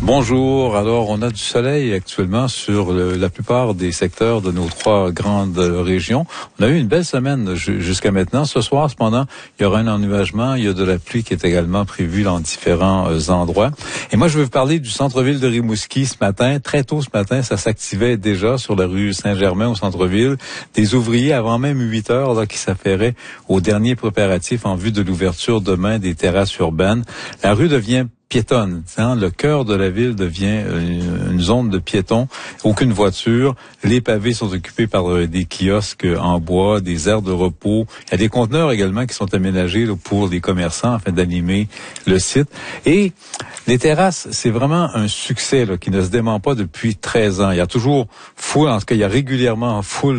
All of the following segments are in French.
Bonjour. Alors, on a du soleil actuellement sur la plupart des secteurs de nos trois grandes régions. On a eu une belle semaine jusqu'à maintenant. Ce soir, cependant, il y aura un ennuagement. Il y a de la pluie qui est également prévue dans différents endroits. Et moi, je vais vous parler du centre-ville de Rimouski ce matin. Très tôt ce matin, ça s'activait déjà sur la rue Saint-Germain au centre-ville. Des ouvriers avant même 8 heures là, qui s'affairaient aux derniers préparatifs en vue de l'ouverture demain des terrasses urbaines. La rue devient piétonne. Le cœur de la ville devient une zone de piétons. Aucune voiture. Les pavés sont occupés par des kiosques en bois, des aires de repos. Il y a des conteneurs également qui sont aménagés là, pour les commerçants afin d'animer le site. Et les terrasses, c'est vraiment un succès là, qui ne se dément pas depuis 13 ans. Il y a toujours foule, en tout cas, il y a régulièrement foule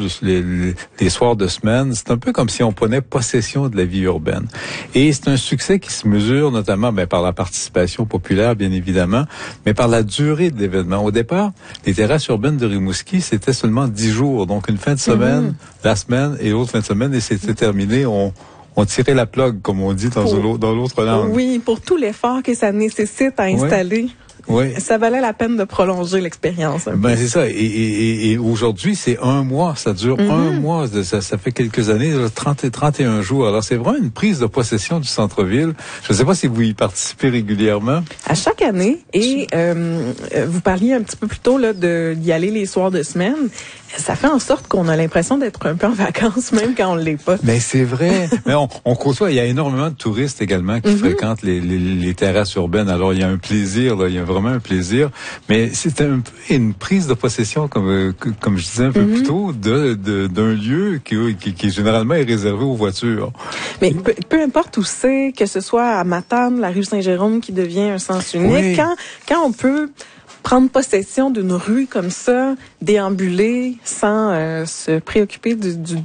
les soirs de semaine. C'est un peu comme si on prenait possession de la vie urbaine. Et c'est un succès qui se mesure notamment par la participation populaire, bien évidemment, mais par la durée de l'événement. Au départ, les terrasses urbaines de Rimouski, c'était seulement 10 jours. Donc, une fin de semaine, la semaine et l'autre fin de semaine, et c'était terminé. On tirait la plug, comme on dit dans l'autre langue. Oui, pour tout l'effort que ça nécessite à installer. Oui. Ça valait la peine de prolonger l'expérience. C'est ça. Et aujourd'hui, c'est 1 mois. Ça dure 1 mois. Ça fait quelques années, 30 et 31 jours. Alors, c'est vraiment une prise de possession du centre-ville. Je ne sais pas si vous y participez régulièrement. À chaque année. Et vous parliez un petit peu plus tôt là, d'y aller les soirs de semaine. Ça fait en sorte qu'on a l'impression d'être un peu en vacances, même quand on ne l'est pas. Mais c'est vrai. Mais on côtoie. Il y a énormément de touristes également qui fréquentent les terrasses urbaines. Alors, il y a un plaisir, là. Il y a vraiment un plaisir. Mais c'est un peu une prise de possession, comme je disais un peu plus tôt, d'un lieu qui généralement est réservé aux voitures. Mais peu importe où c'est, que ce soit à Matane, la rue Saint-Jérôme qui devient un sens unique, quand on peut prendre possession d'une rue comme ça, déambuler sans se préoccuper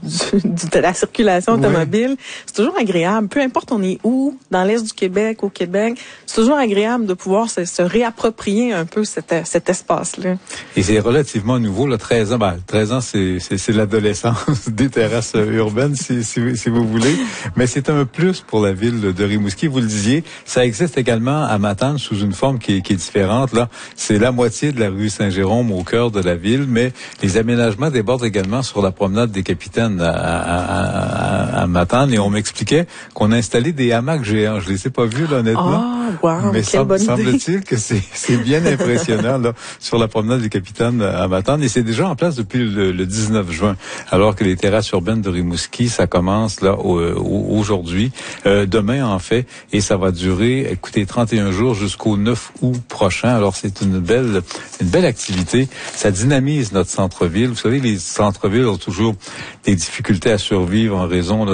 de la circulation automobile, c'est toujours agréable. Peu importe on est où, dans l'Est du Québec, au Québec, c'est toujours agréable de pouvoir se réapproprier un peu cet espace-là. Et c'est relativement nouveau, là, 13 ans. 13 ans, c'est l'adolescence des terrasses urbaines, si vous voulez. Mais c'est un plus pour la ville de Rimouski. Vous le disiez, ça existe également à Matane sous une forme qui est différente. Là, c'est la moitié de la rue Saint-Jérôme au cœur de la ville, mais les aménagements débordent également sur la promenade des Capitaines à Matane. Et on m'expliquait qu'on a installé des hamacs géants. Je les ai pas vus, là, honnêtement. Wow, mais quelle bonne idée. semble-t-il que c'est bien impressionnant là sur la promenade des Capitaines à Matane. Et c'est déjà en place depuis le 19 juin, alors que les terrasses urbaines de Rimouski, ça commence là aujourd'hui, demain en fait, et ça va durer, écoutez, 31 jours jusqu'au 9 août prochain. Alors c'est une belle activité. Ça dynamise notre centre-ville. Vous savez, les centres-villes ont toujours des difficultés à survivre en raison